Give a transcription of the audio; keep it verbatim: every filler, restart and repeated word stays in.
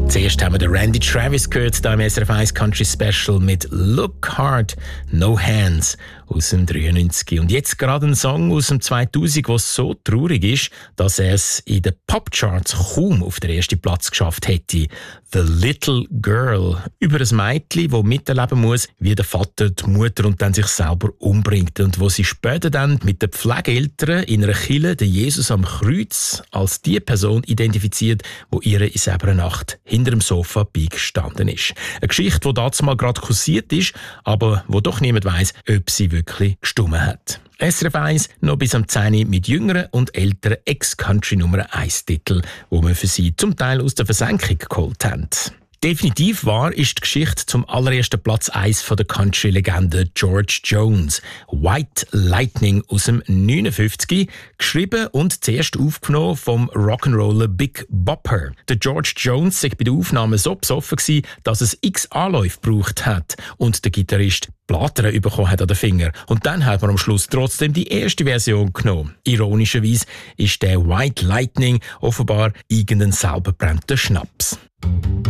Zuerst haben wir den Randy Travis gehört, da im S R F eins Country Special mit «Look Hard, No Hands» aus dem dreiundneunzig. Und jetzt gerade ein Song aus dem zweitausend, der so traurig ist, dass er es in den Popcharts kaum auf den ersten Platz geschafft hätte. «The Little Girl» über ein Mädchen, das miterleben muss, wie der Vater die Mutter und dann sich selber umbringt. Und wo sie später dann mit den Pflegeeltern in einer Kirche den Jesus am Kreuz als die Person identifiziert, wo ihre in selber Nacht hinter dem Sofa beigestanden ist. Eine Geschichte, die damals mal gerade kursiert ist, aber wo doch niemand weiss, ob sie wirklich gestummen hat. S R F eins noch bis am zehn mit jüngeren und älteren Ex-Country-Nummer eins Titel, wo wir für sie zum Teil aus der Versenkung geholt haben. Definitiv wahr ist die Geschichte zum allerersten Platz eins von der Country-Legende George Jones. «White Lightning» aus dem neunundfünfzig, geschrieben und zuerst aufgenommen vom Rock'n'Roller Big Bopper. Der George Jones war bei der Aufnahme so besoffen, dass es x Anläufe gebraucht hat und der Gitarrist Blattern bekommen hat an den Finger. Und dann hat man am Schluss trotzdem die erste Version genommen. Ironischerweise ist der «White Lightning» offenbar irgendein selber gebrannter Schnaps.